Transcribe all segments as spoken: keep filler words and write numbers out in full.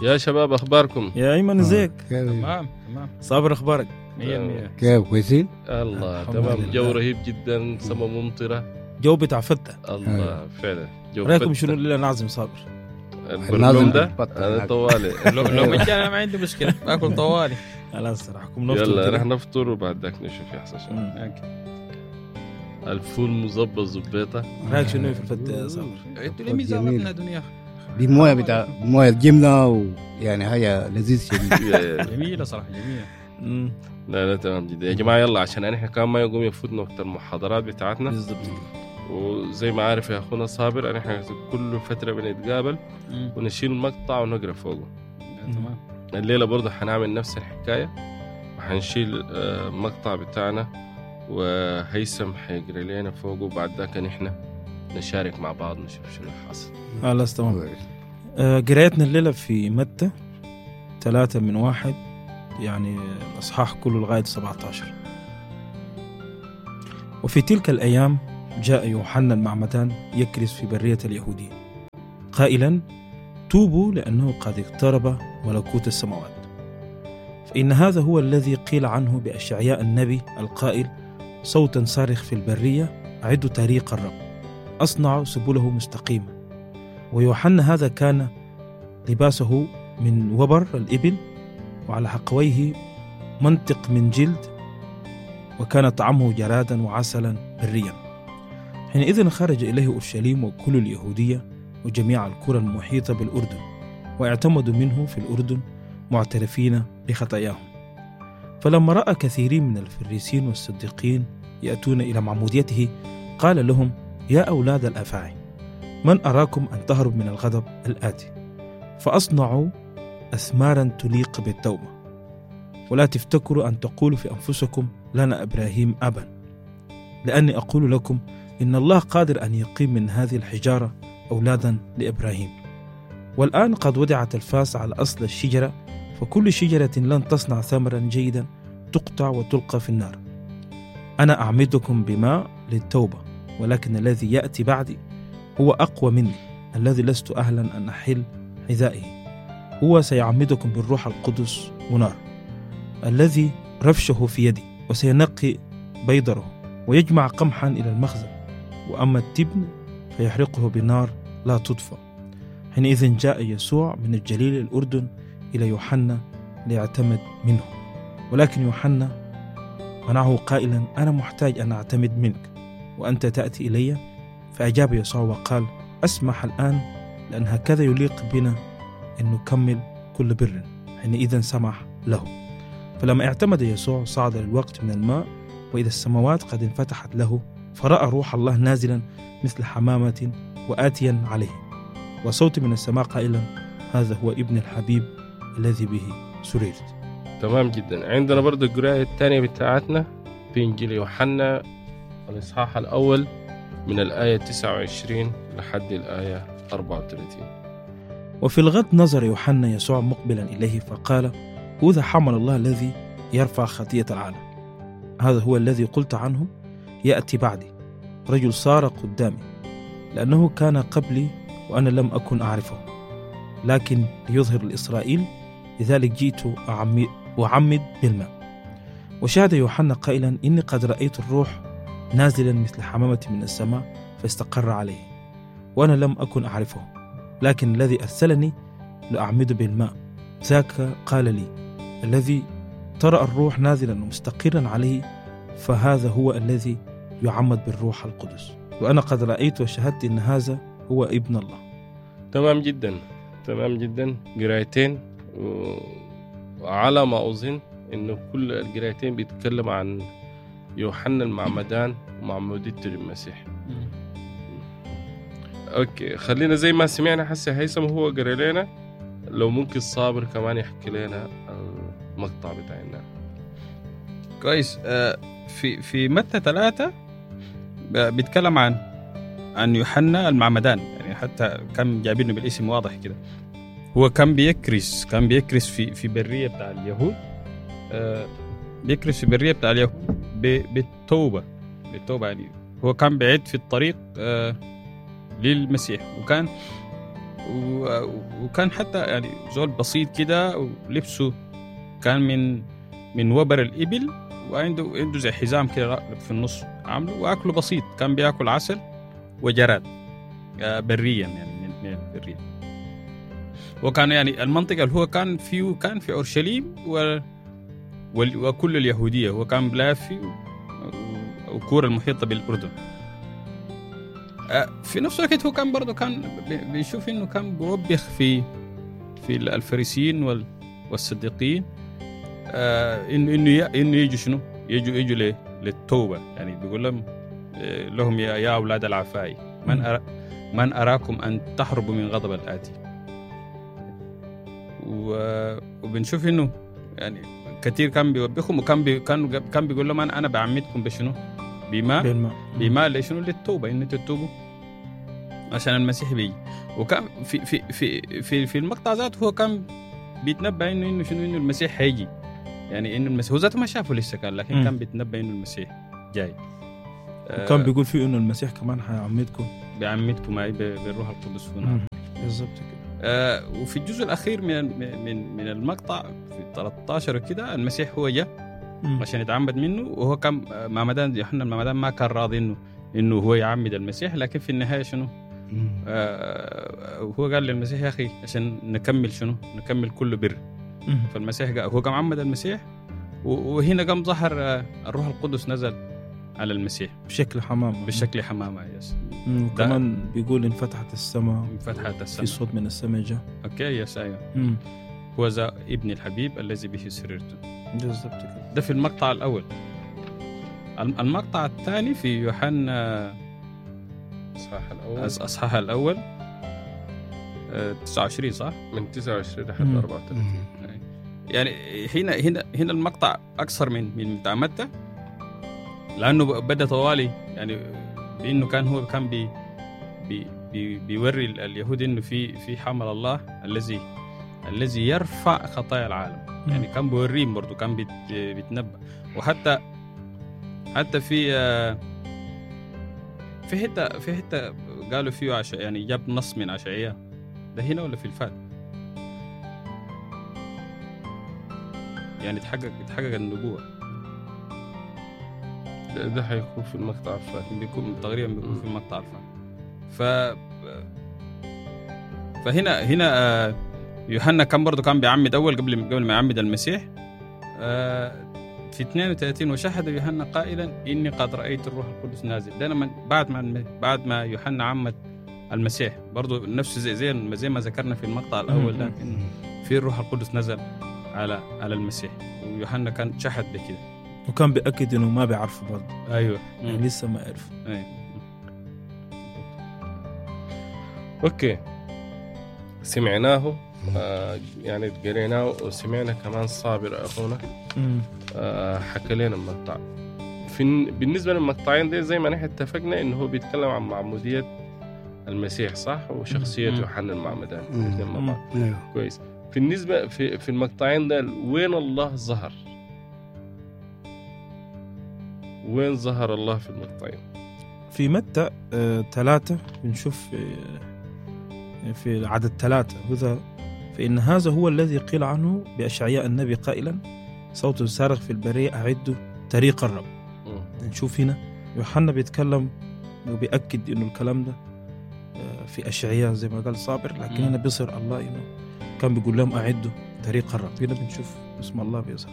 يا شباب أخباركم؟ يا أيمن ازيك؟ تمام تمام. صابر أخبارك؟ مية مية. كيف كويسين؟ الله تمام. جو رهيب جدا، سما ممطرة، جو بتاع فتة. الله فعلا جو. رأيكم شنو اللي نعزم صابر؟ البرنامج ده أنا طوالي. لو لو مش أنا ما عندي مشكلة، باكل طوالي. خلاص راحكم نفطر. يلا رح نفطر وبعد ذاك نشوف يحصل شيء. الفول مزبط زبيطة. رأيك شنو في الفتة يا صابر؟ انتوا ليه ميزاننا دنيا؟ دي مويه بتاع مويه جبنه ويعني حاجه لذيذ شديد. جميلة صراحة جميلة. امم لا لا تمام جدا يا جماعة. يلا عشان احنا كمان ما يقوم يفوتنا وقت المحاضرات بتاعتنا. بالضبط. وزي ما عارف يا اخونا صابر احنا كل فترة بنتقابل ونشيل مقطع ونقرأ فوقه. تمام. الليلة برضه حنعمل نفس الحكاية وحنشيل مقطع بتاعنا وهيثم حيقرأ لنا فوقه وبعد ذاك نحن نشارك مع بعض نشوف شنو حاصل. خلاص تمام. آه قرايتنا الليلة في متى ثلاثة من واحد، يعني الأصحاح كله لغاية سبعة عشر. وفي تلك الأيام جاء يوحنا المعمدان يكرز في برية اليهودية قائلا: توبوا لأنه قد اقترب ملكوت السماوات. فإن هذا هو الذي قيل عنه بأشعياء النبي القائل: صوتا صارخ في البرية أعدوا طريق الرب، أصنعوا سبله مستقيمة. ويوحنا هذا كان لباسه من وبر الإبل وعلى حقويه منطق من جلد، وكان طعمه جرادا وعسلا بريا. حينئذ خرج إليه أورشليم وكل اليهودية وجميع القرى المحيطة بالأردن، واعتمدوا منه في الأردن معترفين بخطاياهم. فلما رأى كثيرين من الفريسين والصديقين يأتون إلى معموديته قال لهم: يا أولاد الأفاعي، من أراكم أن تهرب من الغضب الآتي؟ فأصنعوا أثمارا تليق بالتوبة، ولا تفتكروا أن تقولوا في أنفسكم: لنا إبراهيم أبا، لأني أقول لكم إن الله قادر أن يقيم من هذه الحجارة أولادا لإبراهيم. والآن قد وضعت الفاس على أصل الشجرة، فكل شجرة لن تصنع ثمرا جيدا تقطع وتلقى في النار. أنا أعمدكم بماء للتوبة، ولكن الذي يأتي بعدي هو أقوى مني، الذي لست أهلا أن أحل حذائه. هو سيعمدكم بالروح القدس ونار، الذي رفشه في يدي، وسينقي بيضره ويجمع قمحا إلى المخزن، وأما التبن فيحرقه بنار لا تطفأ. حينئذ جاء يسوع من الجليل الأردن إلى يوحنا ليعتمد منه، ولكن يوحنا منعه قائلا: أنا محتاج أن أعتمد منك وأنت تأتي إلي؟ فأجاب يسوع وقال: أسمح الآن، لأن هكذا يليق بنا أن نكمل كل بر. حينئذ سمح له. فلما اعتمد يسوع صعد للوقت من الماء، وإذا السماوات قد انفتحت له، فرأى روح الله نازلا مثل حمامة وآتيا عليه، وصوت من السماء قائلا: هذا هو ابن الحبيب الذي به سررت. تمام جدا. عندنا برضو القراءة الثانية بتاعتنا في إنجيل يوحنا الإصحاح الأول من الآية تسعة وعشرين لحد الآية أربعة وثلاثين. وفي الغد نظر يوحنا يسوع مقبلا إليه فقال: هذا حمل الله الذي يرفع خطية العالم. هذا هو الذي قلت عنه: يأتي بعدي رجل صار قدامي، لأنه كان قبلي وأنا لم أكن أعرفه، لكن ليظهر لإسرائيل، لذلك جئت أعمد بالماء. وشهد يوحنا قائلا: إني قد رأيت الروح نازلا مثل حمامة من السماء فاستقر عليه، وأنا لم أكن أعرفه، لكن الذي أرسلني لأعمد بالماء ذاك قال لي: الذي ترى الروح نازلا ومستقرا عليه فهذا هو الذي يعمد بالروح القدس. وأنا قد رأيت وشهدت إن هذا هو ابن الله. تمام جدا تمام جدا. قرايتين، وعلى ما أظن إنه كل القرايتين بيتكلم عن يوحنا المعمدان ومعموديته للمسيح. أوكي، خلينا زي ما سمعنا حسي هيثم هو قرأ لنا، لو ممكن صابر كمان يحكي لنا المقطع بتاعنا. كويس. آه في في متى ثلاثة بيتكلم عن عن يوحنا المعمدان، يعني حتى كان جايبينه بالاسم واضح كده. هو كان بيكرس كان بيكرس في في برية بتاع اليهود، آه بيكرس في برية بتاع اليهود بالتوبة بالتوبة يعني هو كان بعيد في الطريق آه للمسيح، وكان وكان حتى يعني زول بسيط كده، ولبسه كان من من وبر الإبل، وعنده عنده زي حزام كده في النص عامله، وأكله بسيط، كان بيأكل عسل وجراد بريا يعني من البرية. وكان يعني المنطقة اللي هو كان فيه كان في أورشليم و وكل اليهودية، وكان بلافي وكورة المحيطة بالأردن. في نفس الوقت هو كان برضه كان بيشوف إنه كان بيوبخ في في الفريسيين والصديقين، إنه إنه إنه يجوا شنو يجوا يجوا للتوبة، يعني بيقول لهم لهم يا يا أولاد العفاي من أرى من أراكم أن تحربوا من غضب الآتي. وبنشوف إنه يعني كثير كان بيوبخهم، وكان بي كان كان بيقول لهم أنا بعمدكم بشنو بماء بماء لشنو للتوبة، إن تتوبوا عشان المسيح بيجي. وكان في في في في في المقطع ذاته هو كان بيتنبأ إنه إنه شنو إنه المسيح هيجي، يعني إنه المسيح هو ذاته ما شافه لسه كان، لكن م. كان بيتنبأ إنه المسيح جاي. وكان بيقول فيه إنه المسيح كمان هيعمدكم بيعمدكم معي بالروح القدس هنا بالضبط كده. آه وفي الجزء الأخير من من من المقطع في ثلاثة عشر كده المسيح هو جاء عشان يتعمد منه، وهو كان معمدان يوحنا المعمدان ما كان راضي إنه إنه هو يعمد المسيح، لكن في النهاية شنو آه هو قال للمسيح يا أخي عشان نكمل شنو نكمل كل بر. فالمسيح قال هو قام عمد المسيح، وهنا قام ظهر الروح القدس نزل على المسيح بشكل حمامة بشكل حمامة يس. وكمان بيقول انفتحت السماء انفتحت السماء في صوت من السماء جاء. اوكي يس ايوه هو ذا ابن الحبيب الذي به سررت. بالضبط كده. ده في المقطع الأول. المقطع الثاني في يوحنا اصحاح الاول اصحاح الاول تسعة وعشرين صح؟ من تسعة وعشرين لحد أربعة وثلاثين. يعني هنا هنا هنا المقطع اكثر من من بتاع متى، لانه بدا طوالي يعني بانه كان هو كان بي بي بي بيوري اليهود انه في في حمل الله الذي الذي يرفع خطايا العالم. يعني كان بيوريهم برضه، كان بيت بيتنبأ. وحتى حتى في في حته في حته قالوا فيه عش... يعني جاب نص من عشعياء، ده هنا ولا في الفات؟ يعني تحقق تحقق النبوة. ده, ده حيكون في المقطع الفات، بيكون تقريبا بيكون في المقطع الفات. ف فهنا هنا يوحنا كان برضو كان بيعمد أول قبل قبل ما يعمد المسيح في اثنين وثلاثين وشهد يوحنا قائلا إني قد رأيت الروح القدس نازل. ده من بعد ما بعد ما يوحنا عمد المسيح برضو نفس زي زي, زي ما ذكرنا في المقطع الأول ده، إن في الروح القدس نزل على على المسيح، ويوحنا كان شهد بكده، وكان بيأكد إنه ما بيعرفه برضو. أيوة يعني لسه ما عرف. أيوة. أوكي سمعناه آه يعني قريناه وسمعنا كمان صابر أخونا آه حكى لنا المقطع. في بالنسبة للمقطعين دي زي ما نحن اتفقنا إنه هو بيتكلم عن معمودية المسيح صح، وشخصية يوحنا المعمدان الاثنين مع بعض. كويس. بالنسبة في في المقطعين ده وين الله ظهر؟ وين ظهر الله في المقطعين؟ في متى آه، ثلاثة بنشوف آه، في عدد ثلاثة هذا، فإن هذا هو الذي قيل عنه بأشعياء النبي قائلا صوت صارخ في البرية أعدوا طريق الرب. م. نشوف هنا يوحنا بيتكلم وبيأكد إنه الكلام ده آه، في أشعياء زي ما قال صابر، لكن هنا بيصير الله إنه كان بيقول لهم أعدوا طريق الرب. هنا بنشوف اسم الله بيظهر.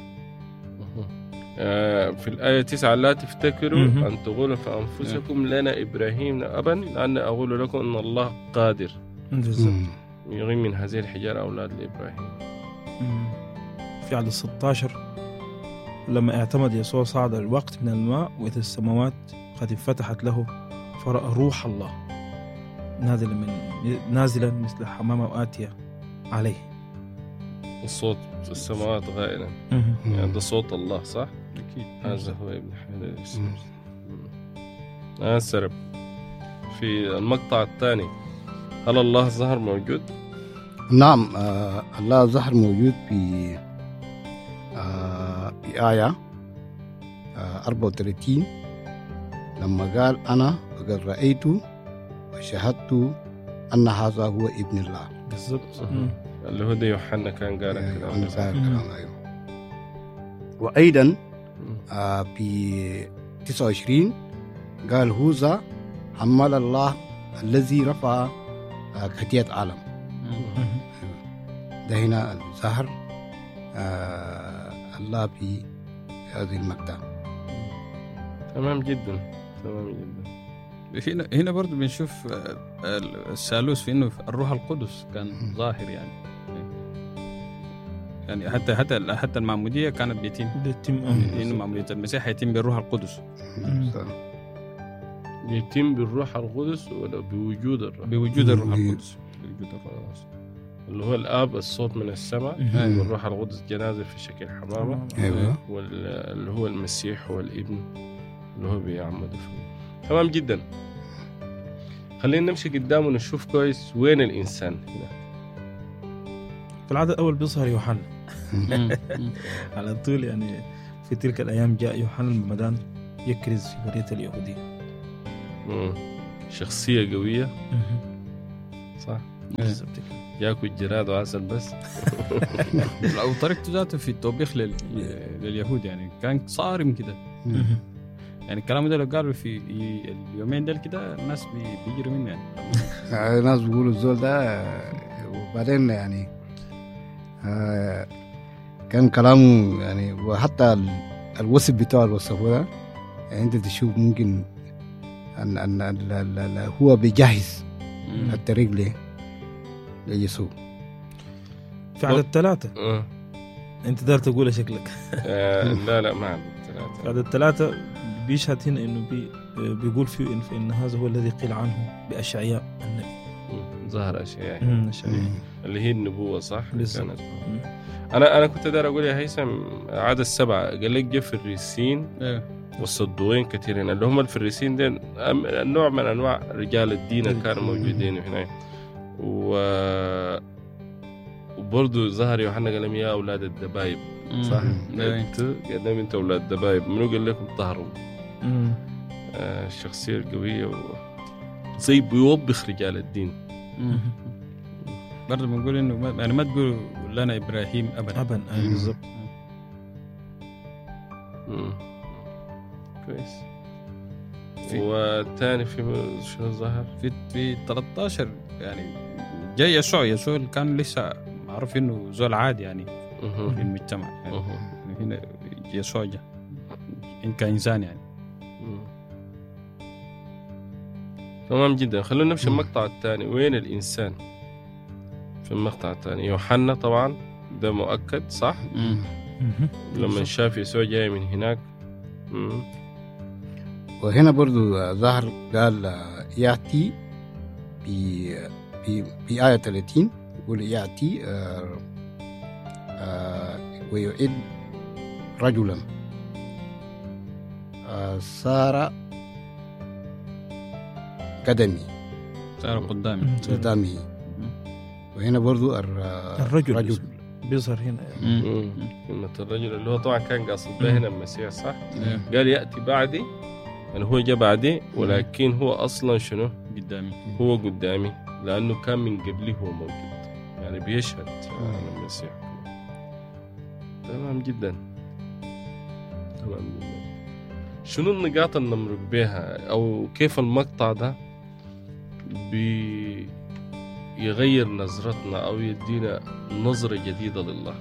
آه في الآية تسعة لا تفتكروا م- أن تقولوا في أنفسكم لنا إبراهيم أبا لأن أقول لكم أن الله قادر يغيم من هذه الحجارة أولاد لإبراهيم. في عدد ستة عشر لما اعتمد يسوع صعد الوقت من الماء وإذا السماوات قد انفتحت له فرأى روح الله نازلا من نازلا مثل حمامة وآتية عليه. الصوت في السماوات غائلا يعني ده صوت الله صح؟ أكيد هذا هو ابن حميد الاسم. آه سرب في المقطع الثاني هل الله ظهر موجود؟ نعم آه الله ظهر موجود في آه في آية آه أربعة وثلاثين لما قال أنا قد رأيت وشهدت أن هذا هو ابن الله. بالضبط. اللي هو ده يوحنا كان قال أيوة، كده. أنا قال كلام. أيوة. وأيضا آه في تسعة وعشرين قال هوذا حمل الله الذي رفع آه خطية عالم. ده هنا الظهر آه الله في هذه المقطع. تمام جدا تمام جدا. هنا هنا برضو بنشوف الثالوث في انه الروح القدس كان ظاهر يعني يعني حتى حتى حتى المعموديه كانت بيتم بيتم انه معموديه المسيح يتم بالروح القدس. يتم بالروح القدس ولا بوجود الروح؟ بوجود الروح القدس. بوجود الروح القدس اللي هو الاب الصوت من السماء والروح القدس جنازه في شكل حمامه. ايوه. واللي هو المسيح هو الابن اللي هو بيعمد فيه. تمام جدا. خلينا نمشي قدام ونشوف كويس وين الإنسان هنا. في العدد الأول بيظهر يوحنا على طول يعني. في تلك الأيام جاء يوحنا المعمدان يكرز في برية اليهودية. مم. شخصية قوية. صح. ياكل جراد وعسل بس. أو طريقته ذاته في التوبيخ لل... لليهود يعني كان صارم كده. يعني الكلام ده لو قالوا في اليومين ده كده الناس بيجروا منه يعني. الناس بيقولوا الزول ده. وبعدين يعني آه كان كلامه يعني وحتى الوصف بتاعه الوصفه ده يعني انت تشوف ممكن ان ان لا لا لا هو بيجهز الطريق ليه ليسوع. في عدد ثلاثة أه. انت دار تقول شكلك. آه لا لا ما عدد ثلاثة. عدد ثلاثة بيشهد هنا انه بي بيقول فيه إن, إن هذا هو الذي قيل عنه بأشعياء النبي. ظهر أشعياء اللي هي النبوة صح. كانت أنا أنا كنت دار أقول يا هيثم عدد سبعة قال لك جاء فريسين والصدوقين كثيرين اللي هم الفريسين دين نوع من أنواع رجال الدين كانوا موجودين هنا. و وبرضه ظهر يوحنا قال لهم يا أولاد الدبايب صح. قال لهم أنت أولاد الدبايب منو قال لكم طهروا. آه الشخصية القوية و... زي بيوبخ رجال الدين. برضه بنقول إنه ما... يعني ما تقول لنا إبراهيم أبدا أبدا. أي بالضبط. كويس. والثاني في شنو ظهر في في ثلاثة عشر يعني جاي يسوع يسوع كان لسه معروف إنه زول عادي يعني في المجتمع يعني. هنا يسوع جاء إن كإنسان يعني. تمام جدا. خلونا نمشي المقطع الثاني وين الإنسان في المقطع الثاني. يوحنا طبعا ده مؤكد صح. لما شاف يسوع جاي من هناك. مم. وهنا برضو ظهر قال يأتي في في في آية ثلاثين يقول يأتي آه آه ويعد رجلا آه صار قدمي صار قدامي قدامي. وهنا برضو الرجل رجل بيظهر هنا كلمة الرجل اللي هو طبعا كان قاصد به هنا المسيح صح. قال يأتي بعدي يعني هو جاء بعدي ولكن هو أصلا شنو قدامي هو قدامي لأنه كان من قبله هو موجود يعني بيشهد عن المسيح. تمام جدا تمام جدا. شنو النقاط اللي نمرق بها أو كيف المقطع ده بيغير نظرتنا أو يدينا نظرة جديدة لله.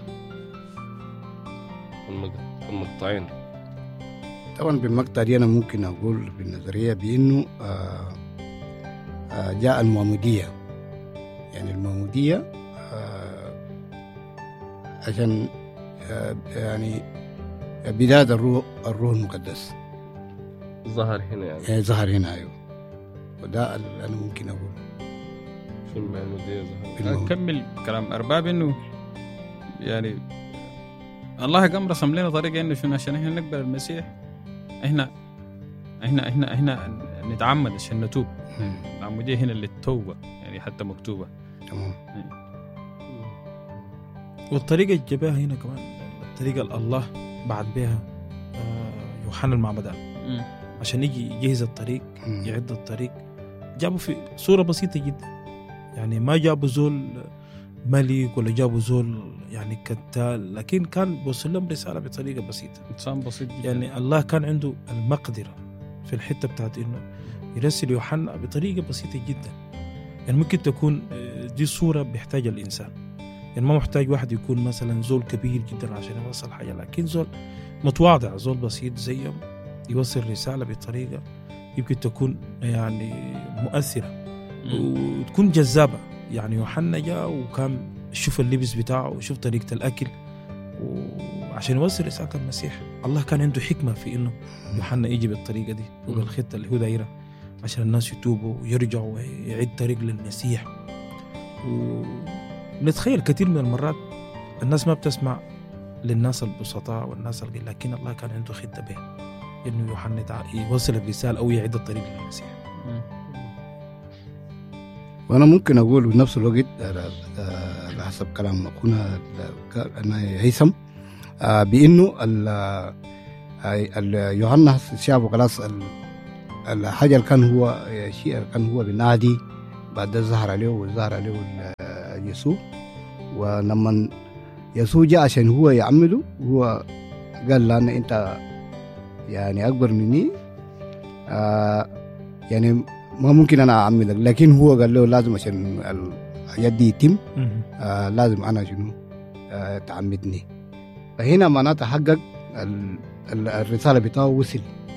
المقطعين طبعا بالمقطع دي أنا ممكن أقول بالنظرية بأنه آه آه جاء المعمودية يعني المعمودية آه عشان آه يعني بداية الروح الروح المقدس ظهر هنا يعني. يعني ظهر هنا أيوه. وده اللي أنا ممكن أقول في المعمودية ظهر. أكمل كلام أرباب إنه يعني الله قام رسم لنا طريقة إنه شنو عشان إحنا نقبل المسيح إحنا إحنا إحنا إحنا نتعمد عشان نتوب. العمودية هنا للتوبة يعني حتى مكتوبة. تمام. والطريقة الجباها هنا كمان الطريقة الله بعد بها يوحنا المعمدان عشان يجي يجهز الطريق يعد الطريق جابوا في صورة بسيطة جدا يعني ما جابوا زول ملك ولا جابوا زول يعني كتال، لكن كان بوصل لهم رسالة بطريقة بسيطة، إنسان بسيط جدا. يعني الله كان عنده المقدرة في الحتة بتاعت إنه يرسل يوحنا بطريقة بسيطة جدا. يعني ممكن تكون دي صورة بيحتاج الإنسان، يعني ما محتاج واحد يكون مثلا زول كبير جدا عشان يوصل حاجة، لكن زول متواضع، زول بسيط زيهم يوصل رسالة بطريقة يمكن تكون يعني مؤثرة وتكون جذابة. يعني يوحنا جاء وكان شوف اللبس بتاعه وشوف طريقة الأكل وعشان يوصل رسالة المسيح. الله كان عنده حكمة في إنه يوحنا يجي بالطريقة دي وبالخطة اللي هو دايرة عشان الناس يتوبوا ويرجعوا ويعيد طريق للمسيح. ونتخيل كثير من المرات الناس ما بتسمع للناس البسطاء والناس القليل، لكن الله كان عنده خطة به إنه يوحنا يوصل الرسالة أو يعيد الطريق للمسيح. وأنا ممكن أقول بنفس الوقت على حسب كلام أخونا هيثم بأنه يوحنا شافوا خلاص الحاجة اللي كان هو شيء كان هو بالنادي بعد ظهر عليه وظهر عليه يسوع، ولما يسوع جاء عشان هو يعمله هو قال له أنا أنت يعني أكبر مني آه يعني ما ممكن أنا أعملك، لكن هو قال له لازم عشان الحاجات دي يتم آه لازم أنا شنو آه تعمدني. فهنا معناته حقق الرسالة بتاعه وصل.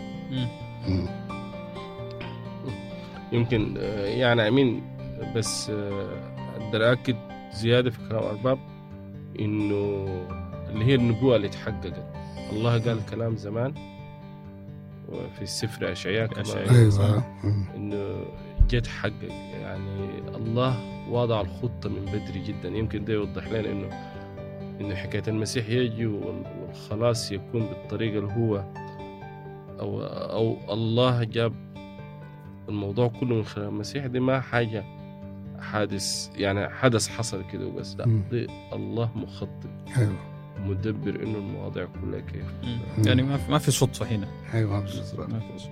يمكن يعني أمين بس أقدر أكد زيادة في كلام أرباب إنه اللي هي النبوة اللي تحققت. الله قال كلام زمان في السفر أشعياء أيوة. إنه جت حقق، يعني الله وضع الخطة من بدري جدا. يمكن ده يوضح لنا إنه إنه حكاية المسيح يجي والخلاص يكون بالطريقة اللي هو أو أو الله جاب الموضوع كله من خلال المسيح. دي ما حاجة حادث يعني حدث حصل كده وبس، لا دي الله مخطط أيوة. مدبر إنه المواضيع كلها كيف مم. يعني ما في ما في صدفة هنا. أيوة ما في صدفة.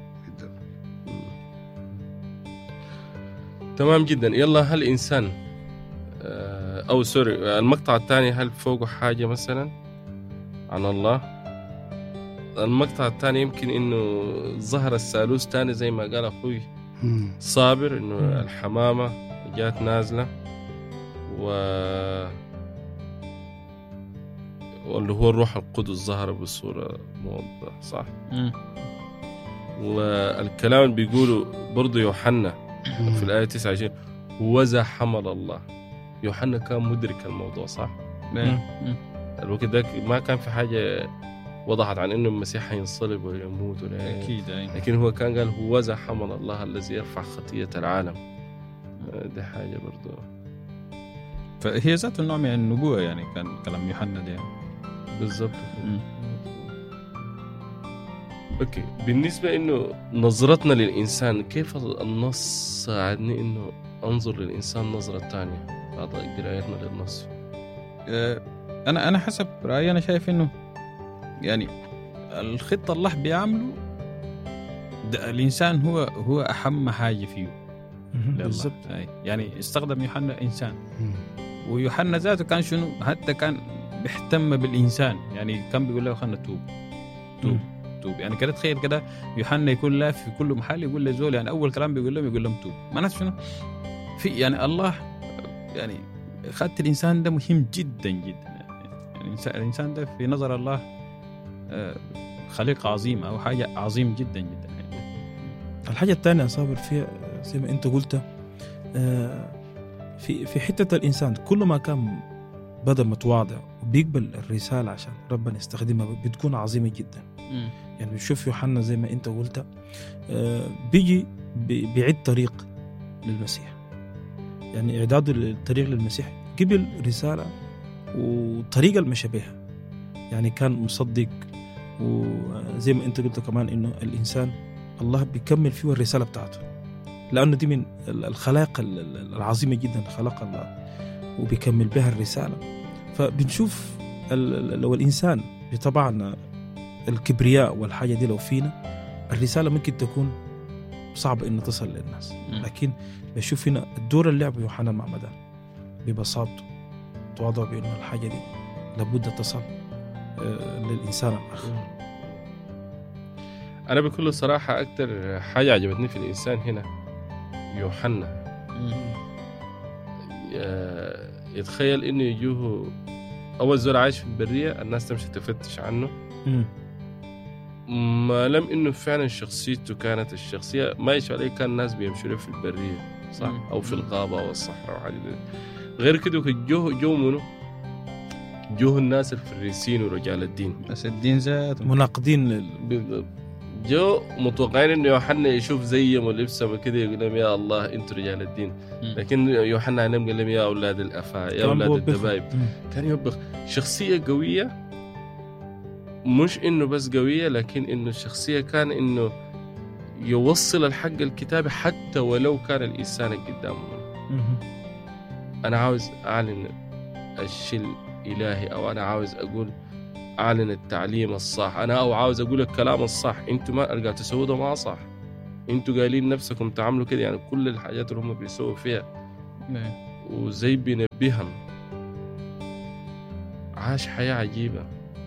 تمام جدا. يلا هل إنسان أو سوري المقطع الثاني هل فوقه حاجة مثلا عن الله؟ المقطع الثاني يمكن إنه ظهر الثالوث تاني زي ما قال أخوي صابر، إنه الحمامة جات نازلة و واللي هو الروح القدس ظهر بصورة موضحة صح. مم. والكلام اللي بيقوله برضو يوحنا في الآية تسعة وعشرين وذا حمل الله. يوحنا كان مدرك الموضوع صح. مم. الوقت ده ما كان في حاجة وضحت عن إنه المسيح ينصلب ويموت ولا أكيد أي. لكن هو كان قال هو ذا حمل الله الذي يرفع خطية العالم. ده حاجة برضو فهي ذات النوع من النبوة يعني كان كلام يوحنا ده بالضبط. اوكي بالنسبة انه نظرتنا للإنسان كيف النص ساعدني انه انظر للإنسان نظرة تانية بعد قراءتنا للنص؟ انا انا حسب رأيي انا شايف انه يعني الخطة الله بيعمله الإنسان هو هو أهم حاجة فيه بالضبط. يعني استخدم يوحنا إنسان، ويوحنا ذاته كان شنو حتى كان بيهتم بالإنسان، يعني كان بيقول له خلنا توب توب توب. يعني كده تخيل كده يوحنا يكون لا في كل محل يقول لزول، يعني أول كلام بيقول لهم يقول لهم توب. معناته شنو في يعني الله يعني خدت الإنسان ده مهم جدا جدا. يعني الإنسان ده في نظر الله خليقة عظيمة أو حاجة عظيم جدا جدا. الحاجة الثانية صابر فيها زي ما أنت قلت في في حتة الإنسان كل ما كان بدأ متواضع وبيقبل الرسالة عشان ربنا يستخدمها بتكون عظيمة جدا. م. يعني بنشوف يوحنا زي ما أنت قلت بيجي بيعد طريق للمسيح، يعني إعداد الطريق للمسيح قبل رسالة وطريقة المشى بها، يعني كان مصدق. وزي ما أنت قلت كمان إنه الإنسان الله بيكمل فيه الرسالة بتاعته، لأنه دي من الخلاق العظيمة جدا خلق الله وبيكمل بها الرسالة. فبنشوف لو الإنسان بطبعنا الكبرياء والحاجة دي لو فينا الرسالة ممكن تكون صعب إنه تصل للناس. لكن بشوف هنا الدور اللي لعبه يوحنا المعمدان ببساطته تواضع بأنه الحاجة دي لابد تصل للإنسان الآخر. أنا بكل صراحة أكتر حاجة عجبتني في الإنسان هنا يوحنا، يتخيل إنه يجوه أول زول عايش في البرية الناس تمشي تفتش عنه، ما لم إنه فعلا شخصيته كانت الشخصية ما يشوف عليه كان الناس بيمشوا في البرية صح أو في الغابة أو الصحراء وحاجة غير كده. جوه جو منه جوه الناس الفريسين ورجال الدين، بس الدين ذات مناقضين لل... جو متوقعين إنه يوحنا يشوف زيهم ولبسهم كده يقول لهم يا الله أنتوا رجال الدين، لكن يوحنا نم قال لهم يا أولاد الأفاء يا أولاد الدبايب. كان يوبخ شخصية قوية، مش إنه بس قوية لكن إنه الشخصية كان إنه يوصل الحق الكتابي حتى ولو كان الإنسان قدامه. أنا عاوز أعلن الشيء الإلهي، أو أنا عاوز أقول أعلن التعليم الصح، أنا أو عاوز أقول الكلام الصح. أنتوا ما أرجع تسووا ده ما صح، أنتوا قايلين نفسكم تعملوا كده، يعني كل الحاجات اللي هم بيسووا فيها وزي بينبيهم. عاش حياة عجيبة،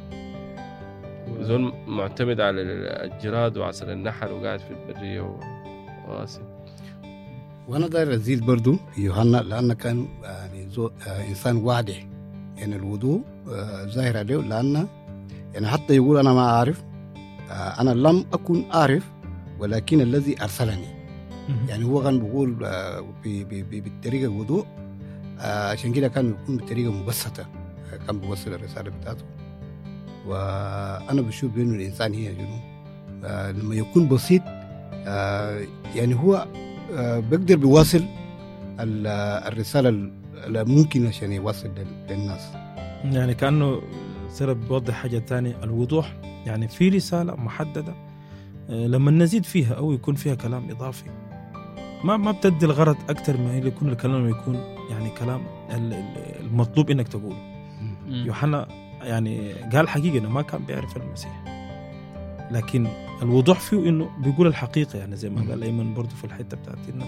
زول معتمد على الجراد وعسل النحل وقاعد في البرية وواسم. وانا داير ازيد برضو في يوحنا لانه كان يعني زو آه انسان واضح، يعني الوضوء آه ظاهر عليه، لانه يعني حتى يقول انا ما اعرف، آه انا لم اكن اعرف ولكن الذي ارسلني. يعني هو كان بيقول آه بالطريقه الوضوء، آه عشان كده كان يكون بطريقه مبسطه، آه كان بيوصل الرساله بتاعته. وانا بشوف بانه الانسان هي جنون آه لما يكون بسيط، آه يعني هو آه بيقدر بيواصل الرساله اللي ممكن عشان يوصل للناس. يعني كانه سبب بيوضح حاجه ثانيه، الوضوح يعني في رساله محدده آه لما نزيد فيها او يكون فيها كلام اضافي ما ما بتدي الغرض اكثر ما يكون الكلام يكون يعني كلام المطلوب انك تقوله. يوحنا يعني قال حقيقة إنه ما كان بيعرف المسيح، لكن الوضوح فيه إنه بيقول الحقيقة، يعني زي ما قال أيمن برضو في الحتة بتاعتنا.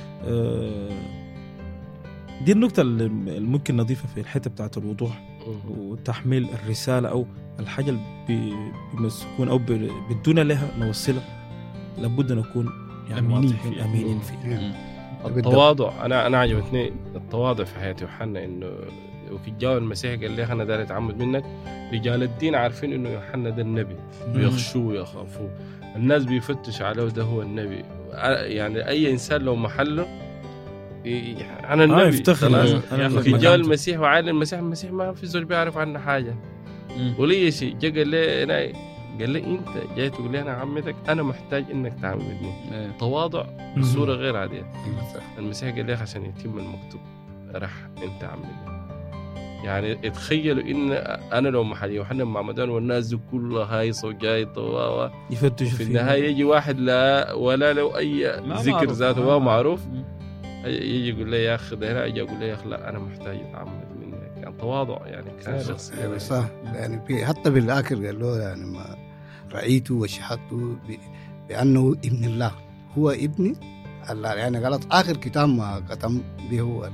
دي النقطة اللي ممكن نضيفها في الحتة بتاعت الوضوح وتحميل الرسالة أو الحاجة اللي بيمسكون أو بدون لها نوصلها، لابد نكون يعني واضحين أمينين فيه. التواضع، أنا أنا عجبتني التواضع في حياة يوحنا، إنه وفي الجو المسيح قال لي أنا داري أتعمد منك. رجال الدين عارفين إنه يوحنا ده النبي ويخشوه ويخافوه، الناس بيفتش عليه ده هو النبي. يعني أي إنسان لو محله أنا النبي آه يفتخر. في الجو المسيح وعالم المسيح المسيح ما في زول بيعرف عنه حاجة ولي شيء. جا قال لي أنا قال لي أنت جاي تقول لي أنا عمتك، أنا محتاج إنك تعمدني. تواضع بصورة غير عادية. المسيح قال لي عشان يتم المكتوب رح أنت عمدني. يعني اتخيلوا ان انا لو محل يوحنا المعمدان والناس دي كلها هايصه وجايطه و يفتشوا في النهايه يجي واحد لا ولا له اي ذكر ذاته ما معروف، يجي يقول لي يا اخي ده هنا، يجي يقول لي يا اخي لا انا محتاج اتعمد منك. يعني تواضع يعني كان شخصي يعني صح. يعني في حتى بالاخر قال له يعني ما رايته وشهدته بانه ابن الله، هو ابن الله. يعني غلط اخر كتاب ما ختم به هو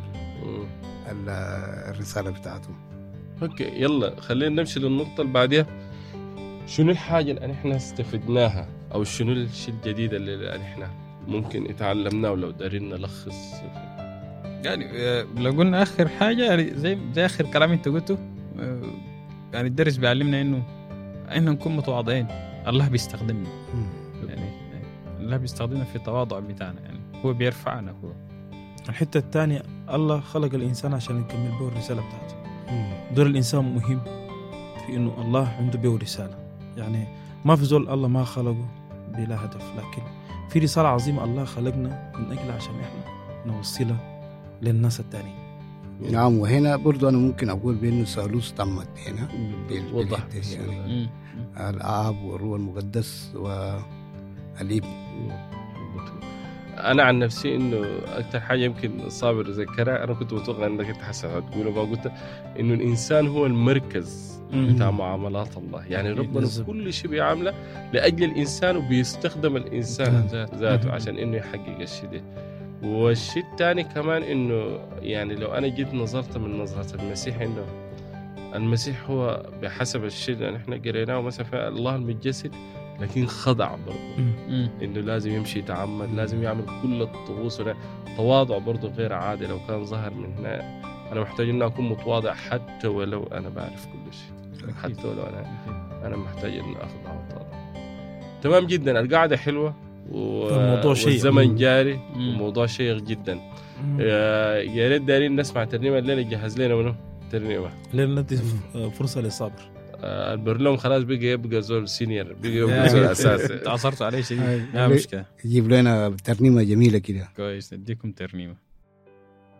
الرسالة بتاعته. اوكي يلا خلينا نمشي للنقطة اللي بعدها. شنو الحاجة اللي احنا استفدناها او شنو الشيء الجديد اللي احنا ممكن اتعلمناه ولو دارين نلخص؟ يعني لو قلنا اخر حاجة يعني زي زي اخر كلام انت قلته، يعني الدرس بيعلمنا انه انه نكون متواضعين. الله بيستخدمنا، يعني الله بيستخدمنا في التواضع بتاعنا، يعني هو بيرفعنا. هو الحتة الثانية الله خلق الإنسان عشان يكمل به الرسالة بتاعته. دور الإنسان مهم في إنه الله عنده به رسالة. يعني ما في زول الله ما خلقه بلا هدف، لكن في رسالة عظيمة الله خلقنا من أجل عشان إحنا نوصلها للناس التانيين. نعم. وهنا برضو أنا ممكن أقول بأنه ثالوث تمت هنا وضح يعني الآب والروح المقدس والابن. انا عن نفسي انه اكثر حاجه يمكن صابر ذكرها، انا كنت متوقع انك انت حسن هتقول ما قلت، انه الانسان هو المركز بتاع معاملات الله. يعني ربنا كل شيء بيعمله لاجل الانسان، وبيستخدم الانسان ذاته عشان انه يحقق الشيء ده. والشيء الثاني كمان انه يعني لو انا جيت نظرت من نظره المسيح، انه المسيح هو بحسب الشيء اللي احنا قريناه مثلا في الله المتجسد، لكن خضع برضه، انه لازم يمشي يتعمد، لازم يعمل كل الطقوس، تواضع برضه غير عادي. لو كان ظهر من هنا انا محتاج ان اكون متواضع حتى ولو انا بعرف كل شيء، حتى ولو انا انا محتاج ان اخضع واتواضع. تمام جدا، القعده حلوه والموضوع شيق، والزمن جاري، وموضوع شيق جدا. يا ريت دارين نسمع ترنيمه الليله، جهز لنا منه ترنيمه لين ندي فرصه للصابر. البرلوم خلاص بقى يبقى زول سينيور، بقى يبقى زول اساسي. تعصرت عليه شيء، لا مشكله. يجيب لنا ترنيمه جميله كده. كويس، نديكم ترنيمه.